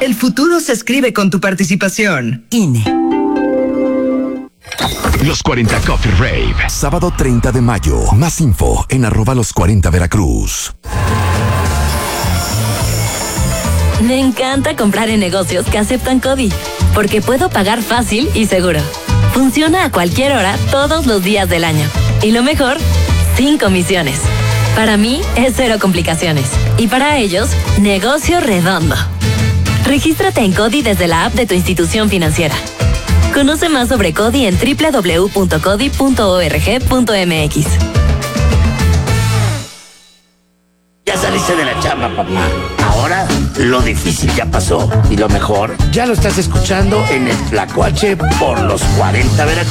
El futuro se escribe con tu participación. INE. Los 40 Coffee Rave. Sábado 30 de mayo. Más info en @los40 Veracruz. Me encanta comprar en negocios que aceptan CODI, porque puedo pagar fácil y seguro. Funciona a cualquier hora, todos los días del año. Y lo mejor, sin comisiones. Para mí es cero complicaciones. Y para ellos, negocio redondo. Regístrate en CODI desde la app de tu institución financiera. Conoce más sobre CODI en www.codi.org.mx. Ya saliste de la chamba, papá. Ahora lo difícil ya pasó. Y lo mejor, ya lo estás escuchando en el Tlacuache por los 40 Veracruz.